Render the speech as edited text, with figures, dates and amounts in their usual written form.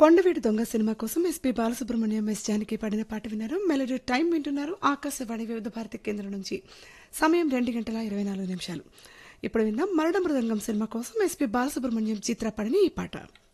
కొండవీటి దొంగ సినిమా కోసం SP Balasubrahmanyam, yes Janaki పాడిన పాట విన్నారు. మెలోడీ టైం వింటున్నారు ఆకాశవాణి వివిధ భారతి కేంద్రం నుంచి. సమయం 2:24 ఇప్పుడు విందాం మరణ మృదంగం సినిమా కోసం ఎస్పీ బాలసుబ్రహ్మణ్యం, చిత్ర పాడిన ఈ పాట.